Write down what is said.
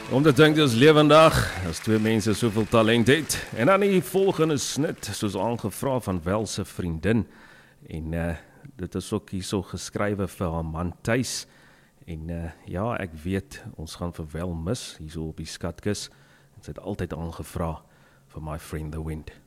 Om te dink dis lewendig, as twee mense soveel talent het. En dan die volgende snit, soos aangevra van Wel se vriendin. En dit is ook hierso geskrywe vir haar man Thys. En ja, ek weet, ons gaan vir Wel mis, hierso op die Skatkus. En sy het altyd aangevra vir My Friend the Wind.